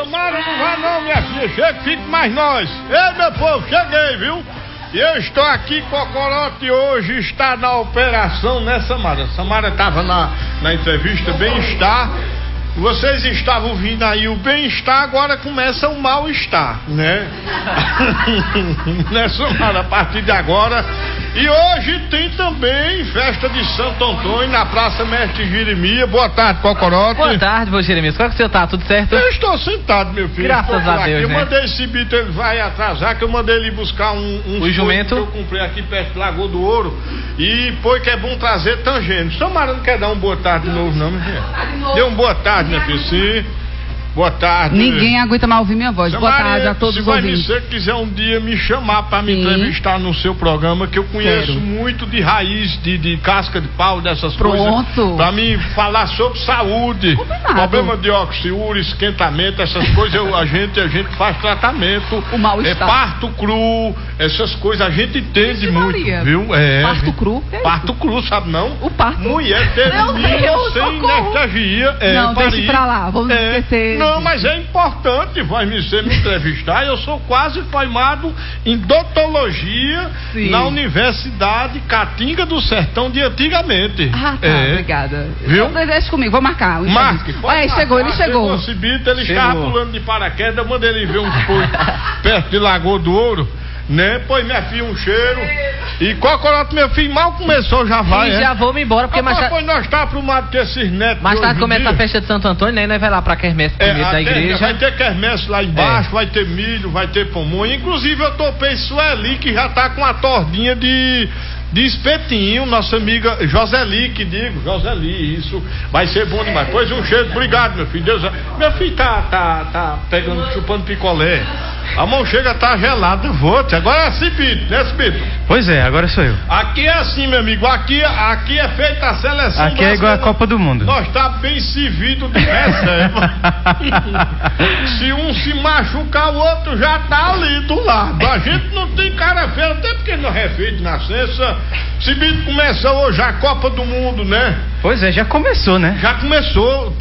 Samara, não vai não, minha filha. Chega, fique mais nós. Ei, meu povo, cheguei, viu? E eu estou aqui, Cocorote hoje está na operação, né, Samara? Samara estava na entrevista Bem-Estar. Vocês estavam ouvindo aí o bem-estar, agora começa o mal-estar, né? Né, Samara? A partir de agora. E hoje tem também festa de Santo Antônio na Praça Mestre Jeremias. Boa tarde, Cocorote. Boa tarde, vô Jeremias. Como é que o senhor tá? Tudo certo? Eu estou sentado, meu filho. Graças a Deus, Eu né? mandei esse bito, ele vai atrasar, que eu mandei ele buscar um jumento que eu comprei aqui perto do Lagoa do Ouro. E foi que é bom trazer tangente. Samara não quer dar um boa tarde de novo, não, minha filha? Dê um boa tarde, minha filha. Sim. Boa tarde. Ninguém aguenta mais ouvir minha voz. Samara, Boa tarde a todos os ouvintes. Se você quiser um dia me chamar para me Sim. entrevistar no seu programa, que eu conheço Quero. muito de raiz, de casca de pau, dessas Pronto. coisas. Para me falar sobre saúde. Combinado. Problema de oxiúria, esquentamento, essas coisas a gente faz tratamento. O mal-estar. Parto cru, essas coisas a gente entende Vixe, muito, Maria. viu? Parto cru? É Parto cru, sabe não? O parto. Mulher ter Meu menino Deus, sem socorro. anestesia. Não, deixa parir. pra lá, vamos esquecer Não, disso. mas é importante, vai me entrevistar. Eu sou quase formado em odontologia Sim. na Universidade Caatinga do Sertão de antigamente. Ah, tá, obrigada. Viu? Então, deixa comigo, vou marcar. Marque, pode Olha, marcar. ele chegou. Esse bito, ele Chegou. estava pulando de paraquedas, eu mandei ele ver uns coisas perto de Lagoa do Ouro, né? Pois minha filha, um cheiro. E Cocorote, meu filho, mal começou, já vai, E já vou me embora, porque mais tarde, Pois nós tá aprumado com esses netos. mais de tarde hoje em começa a dia. festa de Santo Antônio, né? E nós vai lá pra quermesse primeiro da igreja. Vai ter quermesse lá embaixo, vai ter milho, vai ter pamonha. Inclusive eu topei Sueli, que já tá com a tordinha de espetinho, nossa amiga Joseli, que digo, Joseli, isso vai ser bom demais. Pois um cheiro, obrigado, meu filho. Deus, meu filho tá pegando, chupando picolé. A mão chega, tá gelada, vote. Agora é Cipito, né, Cipito? Pois é, agora sou eu. Aqui é assim, meu amigo, aqui é feita a seleção. Aqui é igual a brasileira. Copa do Mundo. Nós tá bem servido de reserva. Se um se machucar, o outro já tá ali do lado. A gente não tem cara feia, até porque não é feito de nascença. Se bem começa hoje a Copa do Mundo, né? Pois é, já começou, né? Já começou.